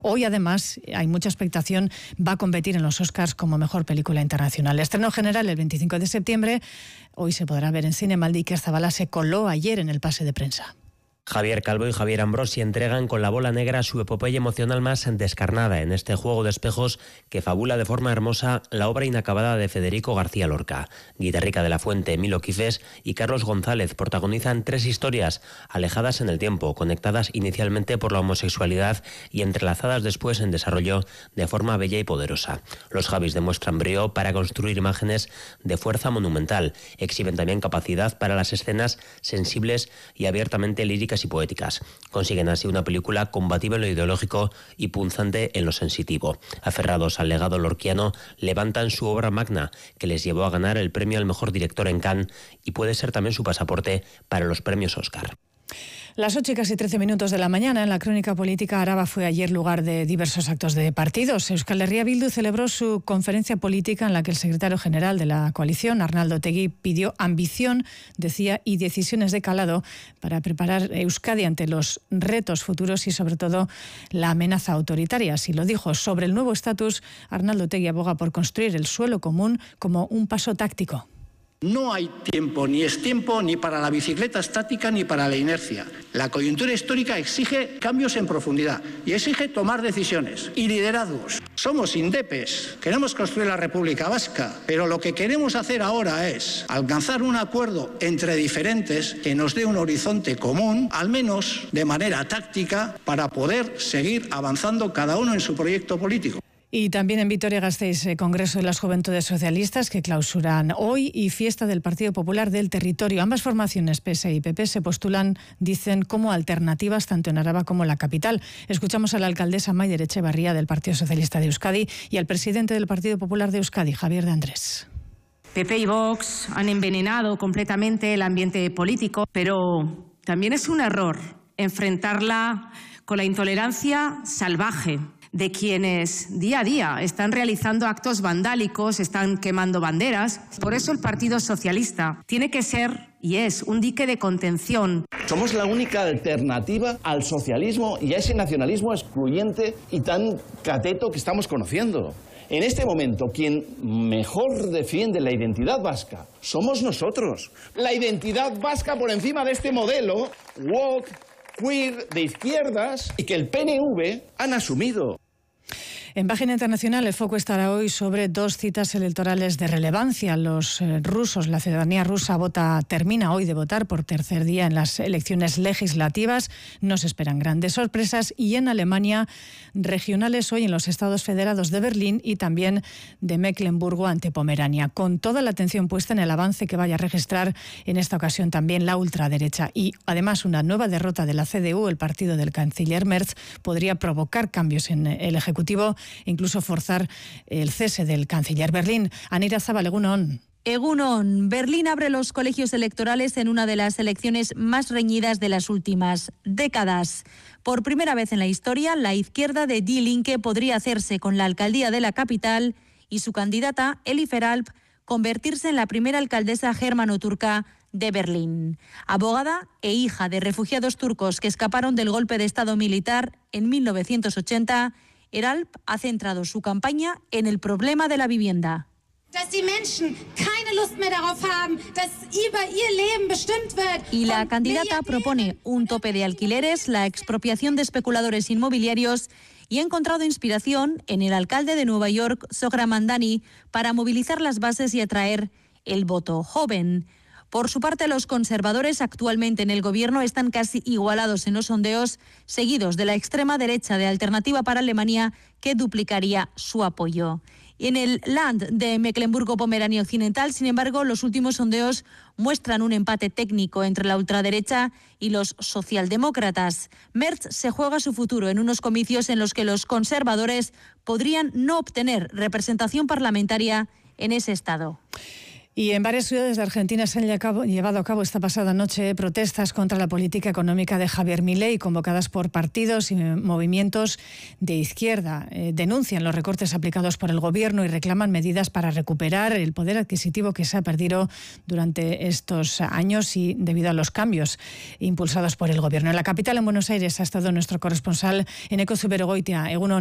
Hoy, además, hay mucha expectación, va a competir en los Oscars como mejor película internacional. Estreno general el 25 de septiembre. Hoy se podrá ver en Cinemaldi. Iker Zabala se coló ayer en el pase de prensa. Javier Calvo y Javier Ambrosi entregan con La bola negra su epopeya emocional más descarnada en este juego de espejos que fabula de forma hermosa la obra inacabada de Federico García Lorca. Guitarrica de la Fuente, Milo Quifés y Carlos González protagonizan 3 historias alejadas en el tiempo, conectadas inicialmente por la homosexualidad y entrelazadas después en desarrollo de forma bella y poderosa. Los Javis demuestran brío para construir imágenes de fuerza monumental. Exhiben también capacidad para las escenas sensibles y abiertamente líricas y poéticas. Consiguen así una película combativa en lo ideológico y punzante en lo sensitivo. Aferrados al legado lorquiano, levantan su obra magna, que les llevó a ganar el premio al mejor director en Cannes y puede ser también su pasaporte para los premios Oscar. Las 8 y casi 13 minutos de la mañana, en la crónica política, Araba fue ayer lugar de diversos actos de partidos. Euskal Herria Bildu celebró su conferencia política en la que el secretario general de la coalición, Arnaldo Otegi, pidió ambición, decía, y decisiones de calado para preparar Euskadi ante los retos futuros y, sobre todo, la amenaza autoritaria. Así lo dijo. Sobre el nuevo estatus, Arnaldo Otegi aboga por construir el suelo común como un paso táctico. No hay tiempo, ni es tiempo, ni para la bicicleta estática ni para la inercia. La coyuntura histórica exige cambios en profundidad y exige tomar decisiones y liderazgos. Somos indepes, queremos construir la República Vasca, pero lo que queremos hacer ahora es alcanzar un acuerdo entre diferentes que nos dé un horizonte común, al menos de manera táctica, para poder seguir avanzando cada uno en su proyecto político. Y también en Vitoria-Gasteiz, Congreso de las Juventudes Socialistas que clausuran hoy y fiesta del Partido Popular del Territorio. Ambas formaciones, PSE y PP, se postulan, dicen, como alternativas tanto en Araba como en la capital. Escuchamos a la alcaldesa Maider Etxebarria del Partido Socialista de Euskadi y al presidente del Partido Popular de Euskadi, Javier de Andrés. PP y Vox han envenenado completamente el ambiente político, pero también es un error enfrentarla con la intolerancia salvaje de quienes día a día están realizando actos vandálicos, están quemando banderas. Por eso el Partido Socialista tiene que ser y es un dique de contención. Somos la única alternativa al socialismo y a ese nacionalismo excluyente y tan cateto que estamos conociendo. En este momento, quien mejor defiende la identidad vasca somos nosotros. La identidad vasca por encima de este modelo woke, queer, de izquierdas, y que el PNV han asumido. En página internacional, el foco estará hoy sobre 2 citas electorales de relevancia. Los rusos, la ciudadanía rusa termina hoy de votar por tercer día en las elecciones legislativas. No se esperan grandes sorpresas. Y en Alemania, regionales hoy en los Estados Federados de Berlín y también de Mecklemburgo ante Pomerania, con toda la atención puesta en el avance que vaya a registrar en esta ocasión también la ultraderecha. Y además una nueva derrota de la CDU, el partido del canciller Merz, podría provocar cambios en el Ejecutivo e incluso forzar el cese del canciller. Berlín, Anira Zabal, egunon. Egunon, Berlín abre los colegios electorales en una de las elecciones más reñidas de las últimas décadas. Por primera vez en la historia, la izquierda de Die Linke podría hacerse con la alcaldía de la capital y su candidata, Eli Feralp, convertirse en la primera alcaldesa germano-turca de Berlín. Abogada e hija de refugiados turcos que escaparon del golpe de Estado militar en 1980, Eralp ha centrado su campaña en el problema de la vivienda. Y la candidata propone un tope de alquileres, la expropiación de especuladores inmobiliarios y ha encontrado inspiración en el alcalde de Nueva York, Zohran Mamdani, para movilizar las bases y atraer el voto joven. Por su parte, los conservadores actualmente en el gobierno están casi igualados en los sondeos, seguidos de la extrema derecha de Alternativa para Alemania, que duplicaría su apoyo. Y en el Land de Mecklemburgo-Pomerania Occidental, sin embargo, los últimos sondeos muestran un empate técnico entre la ultraderecha y los socialdemócratas. Merz se juega su futuro en unos comicios en los que los conservadores podrían no obtener representación parlamentaria en ese estado. Y en varias ciudades de Argentina se han llevado a cabo esta pasada noche protestas contra la política económica de Javier Milei, convocadas por partidos y movimientos de izquierda. Denuncian los recortes aplicados por el gobierno y reclaman medidas para recuperar el poder adquisitivo que se ha perdido durante estos años y debido a los cambios impulsados por el gobierno. En la capital, en Buenos Aires, ha estado nuestro corresponsal Eneko Zuberogoitia. Egunon.